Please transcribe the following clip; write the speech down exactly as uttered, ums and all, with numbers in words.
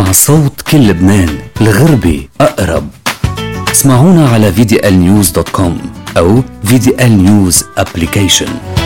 مع صوت كل لبنان، الغربي أقرب. اسمعونا على في دي إل نيوز دوت كوم أو في دي إل نيوز أبليكيشن.